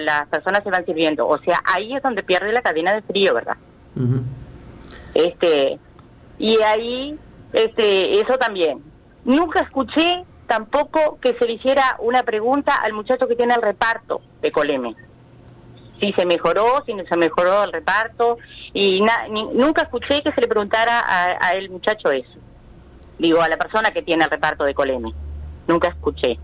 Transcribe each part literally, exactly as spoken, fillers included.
las personas se van sirviendo. O sea, ahí es donde pierde la cadena de frío, ¿verdad? Uh-huh. Este, y ahí, este, eso también. Nunca escuché tampoco que se le hiciera una pregunta al muchacho que tiene el reparto de Coleme. Si se mejoró, si no se mejoró el reparto, y na, ni, nunca escuché que se le preguntara a, a el muchacho eso. Digo, a la persona que tiene el reparto de Coleme. Nunca escuché.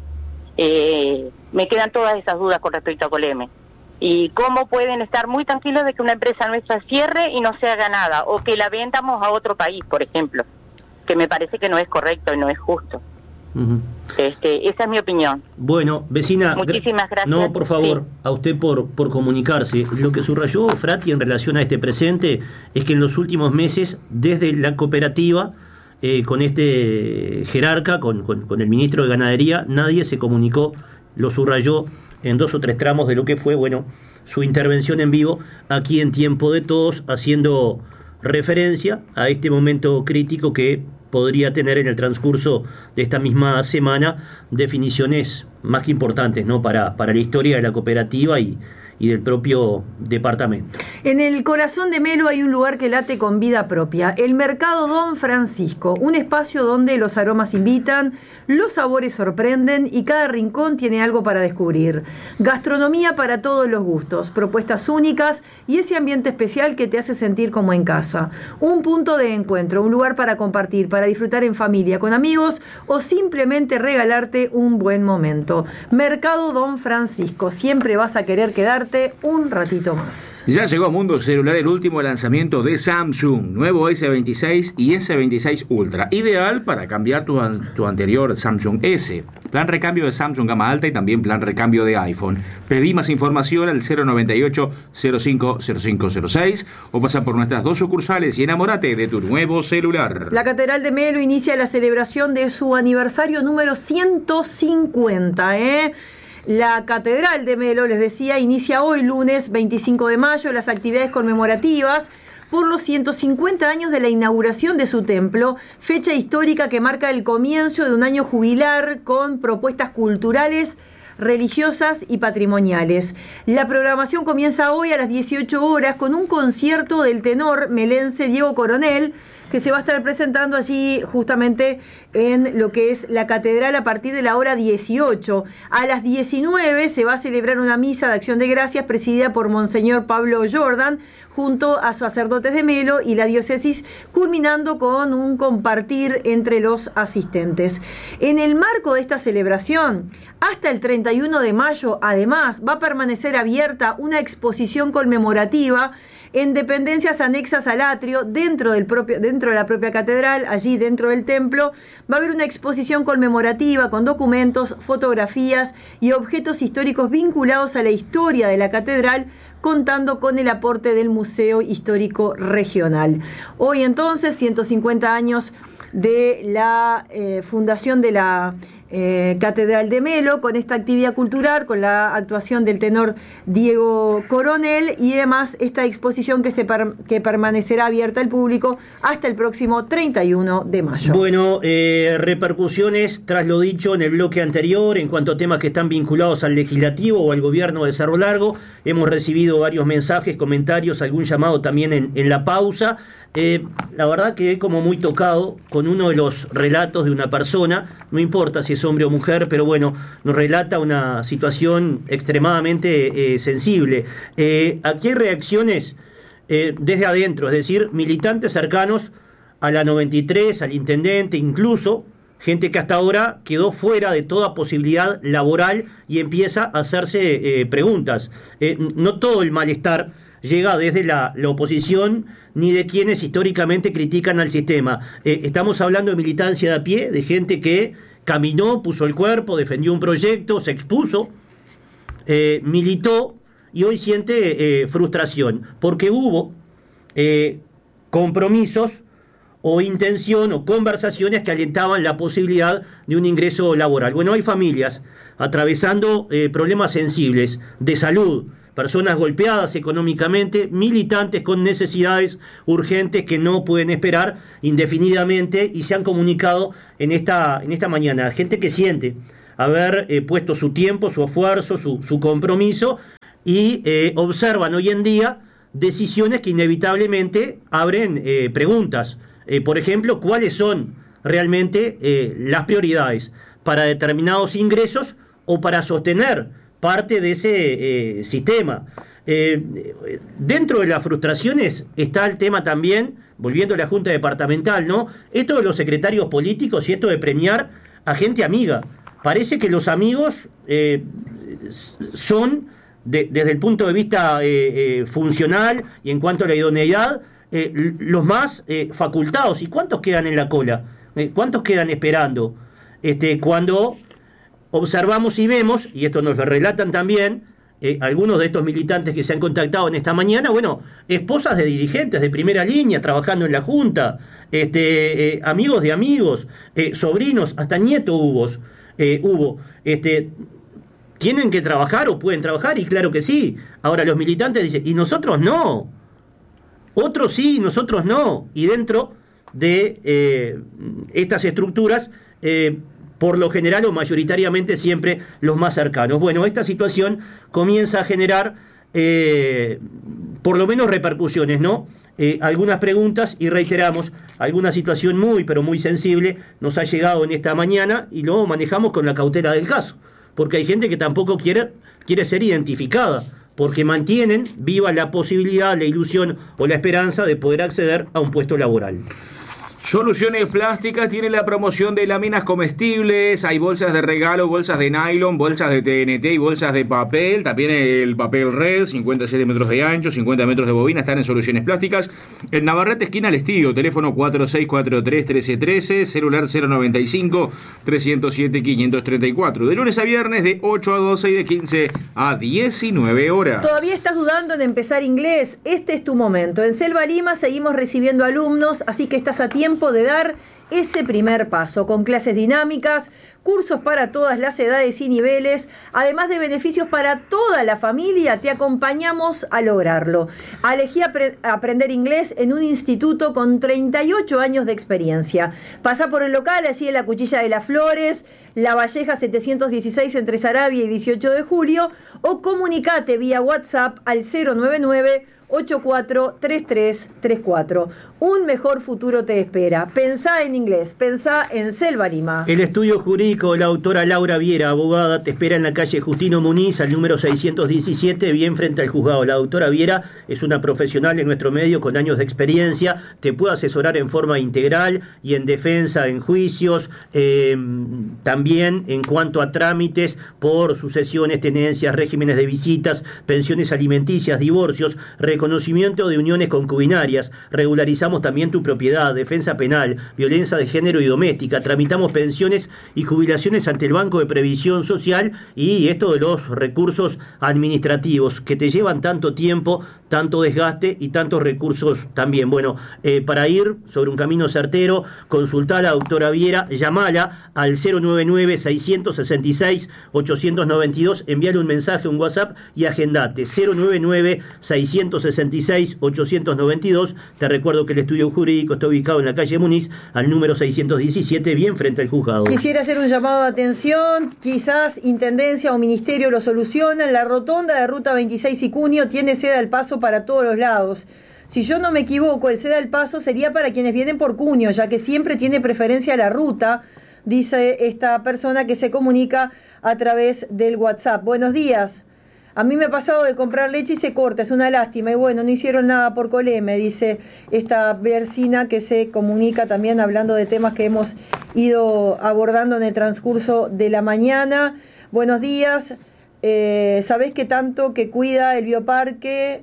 Eh, me quedan todas esas dudas con respecto a Coleme. Y cómo pueden estar muy tranquilos de que una empresa nuestra cierre y no se haga nada, o que la vendamos a otro país, por ejemplo, que me parece que no es correcto y no es justo. Uh-huh. Este, esa es mi opinión. Bueno, vecina, muchísimas gracias. No, por favor, sí. a usted por, por comunicarse. Lo que subrayó Frati en relación a este presente es que en los últimos meses, desde la cooperativa, eh, con este jerarca, con, con, con el ministro de Ganadería, nadie se comunicó, lo subrayó en dos o tres tramos de lo que fue, bueno, su intervención en vivo aquí en Tiempo de Todos, haciendo referencia a este momento crítico que podría tener en el transcurso de esta misma semana definiciones más que importantes, ¿no?, para, para la historia de la cooperativa y, y del propio departamento. En el corazón de Melo hay un lugar que late con vida propia, el Mercado Don Francisco, un espacio donde los aromas invitan, los sabores sorprenden y cada rincón tiene algo para descubrir. Gastronomía para todos los gustos, propuestas únicas y ese ambiente especial que te hace sentir como en casa. Un punto de encuentro, un lugar para compartir, para disfrutar en familia, con amigos o simplemente regalarte un buen momento. Mercado Don Francisco, siempre vas a querer quedarte un ratito más. Ya llegó a Mundo Celular el último lanzamiento de Samsung, nuevo ese veintiséis y ese veintiséis Ultra, ideal para cambiar tu, tu anterior Samsung S. Plan recambio de Samsung gama alta y también plan recambio de iPhone. Pedí más información al cero noventa y ocho cero cinco cero cinco cero seis o pasa por nuestras dos sucursales y enamórate de tu nuevo celular. La Catedral de Melo inicia la celebración de su aniversario número ciento cincuenta, ¿eh? La Catedral de Melo, les decía, inicia hoy lunes veinticinco de mayo las actividades conmemorativas por los ciento cincuenta años de la inauguración de su templo, fecha histórica que marca el comienzo de un año jubilar con propuestas culturales, religiosas y patrimoniales. La programación comienza hoy a las dieciocho horas con un concierto del tenor melense Diego Coronel, que se va a estar presentando allí justamente en lo que es la catedral a partir de la hora dieciocho. A las diecinueve se va a celebrar una misa de acción de gracias presidida por Monseñor Pablo Jordan, junto a sacerdotes de Melo y la diócesis, culminando con un compartir entre los asistentes. En el marco de esta celebración, hasta el treinta y uno de mayo, además, va a permanecer abierta una exposición conmemorativa en dependencias anexas al atrio, dentro del propio, dentro de la propia catedral, allí dentro del templo, va a haber una exposición conmemorativa con documentos, fotografías y objetos históricos vinculados a la historia de la catedral, contando con el aporte del Museo Histórico Regional. Hoy entonces, ciento cincuenta años de la eh, fundación de la Eh, Catedral de Melo, con esta actividad cultural, con la actuación del tenor Diego Coronel y además esta exposición que, se per, que permanecerá abierta al público hasta el próximo treinta y uno de mayo. Bueno, eh, repercusiones tras lo dicho en el bloque anterior en cuanto a temas que están vinculados al legislativo o al gobierno de Cerro Largo. Hemos recibido varios mensajes, comentarios, algún llamado también en, en la pausa. Eh, la verdad quedé como muy tocado con uno de los relatos de una persona, no importa si es hombre o mujer, pero bueno, nos relata una situación extremadamente eh, sensible. Eh, aquí hay reacciones eh, desde adentro, es decir, militantes cercanos a la noventa y tres, al intendente, incluso gente que hasta ahora quedó fuera de toda posibilidad laboral y empieza a hacerse eh, preguntas. Eh, no todo el malestar llega desde la, la oposición ni de quienes históricamente critican al sistema. Eh, estamos hablando de militancia de a pie, de gente que caminó, puso el cuerpo, defendió un proyecto, se expuso, eh, militó y hoy siente eh, frustración, porque hubo eh, compromisos o intención o conversaciones que alentaban la posibilidad de un ingreso laboral. Bueno, hay familias atravesando eh, problemas sensibles de salud, personas golpeadas económicamente, militantes con necesidades urgentes que no pueden esperar indefinidamente y se han comunicado en esta, en esta mañana. Gente que siente haber eh, puesto su tiempo, su esfuerzo, su, su compromiso y eh, observan hoy en día decisiones que inevitablemente abren eh, preguntas. Eh, por ejemplo, ¿cuáles son realmente eh, las prioridades para determinados ingresos o para sostener parte de ese eh, sistema? Eh, dentro de las frustraciones está el tema también, volviendo a la Junta Departamental, ¿no? Esto de los secretarios políticos y esto de premiar a gente amiga. Parece que los amigos eh, son, de, desde el punto de vista eh, eh, funcional y en cuanto a la idoneidad, eh, los más eh, facultados. ¿Y cuántos quedan en la cola? Eh, ¿Cuántos quedan esperando? Este, cuando observamos y vemos, y esto nos lo relatan también eh, algunos de estos militantes que se han contactado en esta mañana, bueno, esposas de dirigentes de primera línea trabajando en la Junta, este, eh, amigos de amigos, eh, sobrinos, hasta nieto hubo, eh, hubo este, ¿tienen que trabajar o pueden trabajar? Y claro que sí. Ahora los militantes dicen, y nosotros no. Otros sí, nosotros no. Y dentro de eh, estas estructuras, eh, por lo general o mayoritariamente siempre los más cercanos. Bueno, esta situación comienza a generar eh, por lo menos repercusiones, ¿no? Eh, algunas preguntas y reiteramos, alguna situación muy pero muy sensible nos ha llegado en esta mañana y lo manejamos con la cautela del caso, porque hay gente que tampoco quiere, quiere ser identificada, porque mantienen viva la posibilidad, la ilusión o la esperanza de poder acceder a un puesto laboral. Soluciones Plásticas tiene la promoción de láminas comestibles, hay bolsas de regalo, bolsas de nylon, bolsas de T N T y bolsas de papel, también el papel red, cincuenta y siete metros de ancho, cincuenta metros de bobina, están en Soluciones Plásticas. En Navarrete, esquina al Estío, teléfono cuatro seis cuatro tres, uno tres uno tres, celular cero noventa y cinco, trescientos siete, quinientos treinta y cuatro, de lunes a viernes de ocho a doce y de quince a diecinueve horas. ¿Todavía estás dudando en empezar inglés? Este es tu momento. En Selva Lima seguimos recibiendo alumnos, así que estás a tiempo de dar ese primer paso, con clases dinámicas, cursos para todas las edades y niveles, además de beneficios para toda la familia. Te acompañamos a lograrlo. Elegí apre- aprender inglés en un instituto con treinta y ocho años de experiencia. Pasá por el local allí en la Cuchilla de las Flores, La Valleja setecientos dieciséis entre Saravia y dieciocho de julio, o comunicate vía WhatsApp al cero nueve nueve, ocho cuatro tres tres tres cuatro. Un mejor futuro te espera. Pensá en inglés, pensá en Selva Lima. El estudio jurídico de la doctora Laura Viera, abogada, te espera en la calle Justino Muniz, al número seiscientos diecisiete, bien frente al juzgado. La doctora Viera es una profesional en nuestro medio con años de experiencia, te puede asesorar en forma integral y en defensa, en juicios, eh, también en cuanto a trámites por sucesiones, tenencias, regímenes de visitas, pensiones alimenticias, divorcios, reconocimiento de uniones concubinarias. Regularizamos también tu propiedad, defensa penal, violencia de género y doméstica. Tramitamos pensiones y jubilaciones ante el Banco de Previsión Social, y esto de los recursos administrativos que te llevan tanto tiempo, tanto desgaste y tantos recursos también. Bueno, eh, para ir sobre un camino certero, consultá a la doctora Viera, llamala al cero nueve nueve, seiscientos sesenta y seis, ochocientos noventa y dos, envíale un mensaje, un WhatsApp y agendate cero nueve nueve, seiscientos sesenta y seis, ochocientos noventa y dos. Te recuerdo que el estudio jurídico está ubicado en la calle Muniz, al número seiscientos diecisiete, bien frente al juzgado. Quisiera hacer un llamado de atención, quizás Intendencia o Ministerio lo solucionan. La rotonda de Ruta veintiséis y Cunio tiene seda al paso para todos los lados. Si yo no me equivoco, el seda al paso sería para quienes vienen por Cunio, ya que siempre tiene preferencia la ruta, dice esta persona que se comunica a través del WhatsApp. Buenos días. A mí me ha pasado de comprar leche y se corta, es una lástima. Y bueno, no hicieron nada por Coleme, dice esta vecina que se comunica también hablando de temas que hemos ido abordando en el transcurso de la mañana. Buenos días. Eh, ¿Sabés qué tanto que cuida el bioparque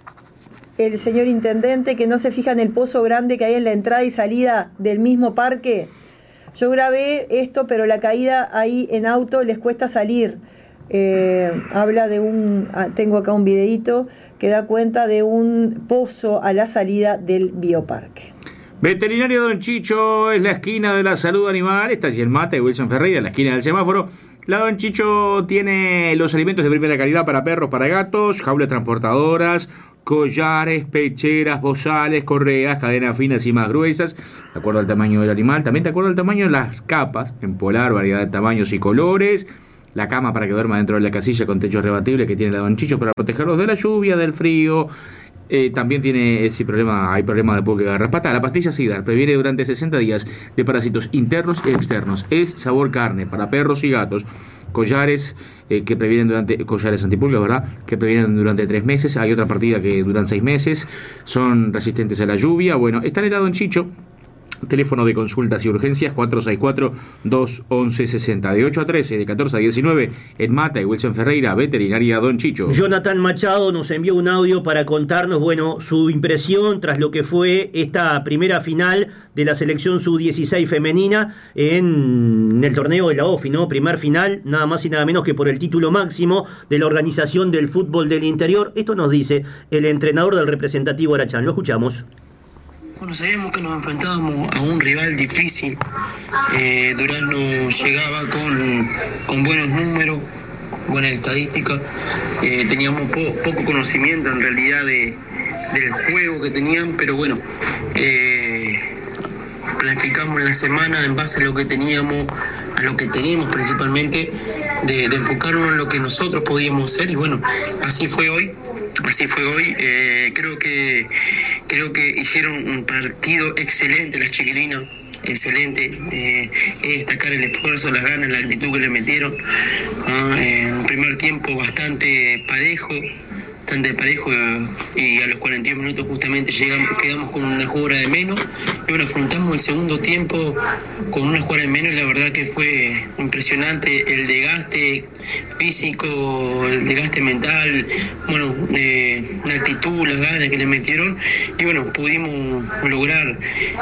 el señor intendente, que no se fija en el pozo grande que hay en la entrada y salida del mismo parque? Yo grabé esto, pero la caída ahí en auto les cuesta salir. Eh, habla de un, tengo acá un videíto que da cuenta de un pozo a la salida del bioparque. Veterinario Don Chicho es la esquina de la salud animal. Esta es el mate de Wilson Ferreira, la esquina del semáforo. La Don Chicho tiene los alimentos de primera calidad para perros, para gatos, jaulas transportadoras, collares, pecheras, bozales, correas, cadenas finas y más gruesas, de acuerdo al tamaño del animal. También de acuerdo al tamaño de las capas, en polar, variedad de tamaños y colores. la cama para que duerma dentro de la casilla con techo rebatible que tiene la Don Chicho para protegerlos de la lluvia, del frío. Eh, también tiene ese problema, hay problemas de pulga de garrapata. La pastilla Sidar previene durante sesenta días de parásitos internos y externos. Es sabor carne para perros y gatos. Collares eh, que previenen durante collares antipulga, ¿verdad? Que previenen durante tres meses. Hay otra partida que duran seis meses. Son resistentes a la lluvia. Bueno, está en el Don Chicho. Teléfono de consultas y urgencias cuatro seis cuatro, dos once sesenta, de ocho a trece, de catorce a diecinueve, en Mata y Wilson Ferreira, Veterinaria Don Chicho. Jonathan Machado nos envió un audio para contarnos, bueno, su impresión tras lo que fue esta primera final de la selección sub dieciséis femenina en el torneo de la O F I, ¿no? Primer final, nada más y nada menos que por el título máximo de la Organización del Fútbol del Interior. Esto nos dice el entrenador del representativo Arachán. Lo escuchamos. Bueno, sabíamos que nos enfrentábamos a un rival difícil. Eh, Durazno llegaba con, con buenos números, buenas estadísticas. Eh, teníamos po- poco conocimiento en realidad de, del juego que tenían, pero bueno, eh, planificamos la semana en base a lo que teníamos, a lo que teníamos principalmente, de, de enfocarnos en lo que nosotros podíamos hacer, y bueno, así fue hoy. Así fue hoy. Eh, creo que creo que hicieron un partido excelente las chiquilinas, excelente. Eh, es destacar el esfuerzo, las ganas, la actitud que le metieron. ¿no? En un primer tiempo bastante parejo, bastante parejo eh, y a los cuarenta y un minutos justamente llegamos, quedamos con una jugada de menos. Y bueno, afrontamos el segundo tiempo con una jugada de menos. La verdad que fue impresionante el desgaste físico, el desgaste mental, bueno, eh, la actitud, las ganas que le metieron, y bueno, pudimos lograr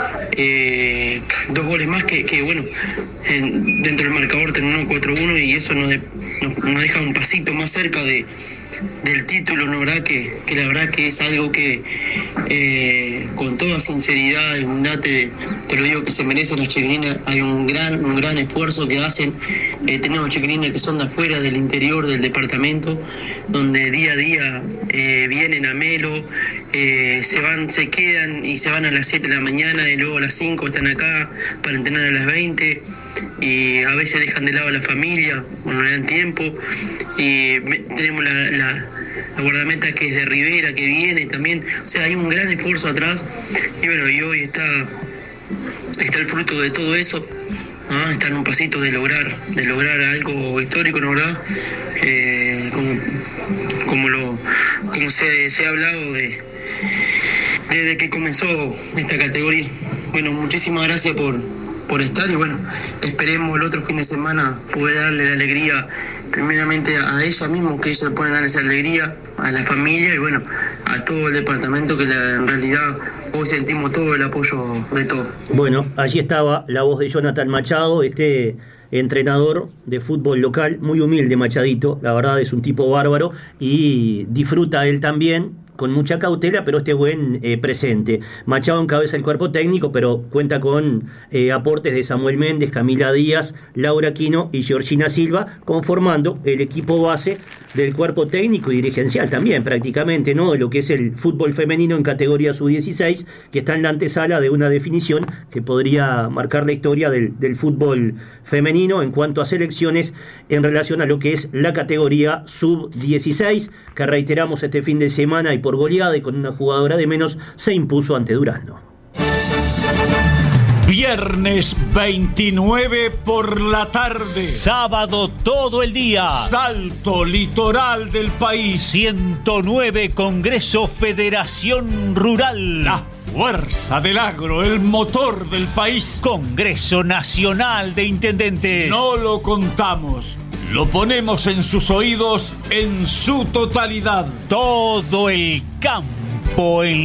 eh, dos goles más que, que bueno, en, dentro del marcador terminó cuatro uno, y eso nos, de, nos, nos deja un pasito más cerca de del título, ¿no? ¿Verdad? Que, que la verdad que es algo que eh, con toda sinceridad y humildad te, te lo digo, que se merecen las chiquilinas. Hay un gran un gran esfuerzo que hacen. Eh, tenemos chiquilinas que son de afuera, del interior del departamento, donde día a día eh, vienen a Melo, eh, se van, se quedan y se van a las siete de la mañana y luego a las cinco están acá para entrenar a las veinte, y a veces dejan de lado a la familia, bueno, no le dan tiempo. Y tenemos la, la, la guardameta que es de Rivera, que viene también. O sea, hay un gran esfuerzo atrás, y bueno, y hoy está, está el fruto de todo eso, ¿no? Está en un pasito de lograr, de lograr algo histórico, ¿no? ¿Verdad? Eh, como como lo como se, se ha hablado de, desde que comenzó esta categoría. Bueno, muchísimas gracias por, por estar, y bueno, esperemos el otro fin de semana poder darle la alegría primeramente a ella misma, que ella pueda dar esa alegría a la familia, y bueno, a todo el departamento, que la, en realidad hoy sentimos todo el apoyo de todos. Bueno, allí estaba la voz de Jonathan Machado, este entrenador de fútbol local, muy humilde Machadito, la verdad es un tipo bárbaro, y disfruta él también con mucha cautela, pero este buen eh, presente. Machado encabeza el cuerpo técnico, pero cuenta con eh, aportes de Samuel Méndez, Camila Díaz, Laura Quino y Georgina Silva, conformando el equipo base del cuerpo técnico y dirigencial también, prácticamente, ¿no? De lo que es el fútbol femenino en categoría sub dieciséis, que está en la antesala de una definición que podría marcar la historia del, del fútbol femenino en cuanto a selecciones en relación a lo que es la categoría sub dieciséis, que reiteramos este fin de semana y por goleada y con una jugadora de menos se impuso ante Durazno. Viernes veintinueve por la tarde. Sábado todo el día. Salto litoral del país. ciento nueve Congreso Federación Rural. La fuerza del agro, el motor del país. Congreso Nacional de Intendentes. No lo contamos, lo ponemos en sus oídos en su totalidad. Todo el campo en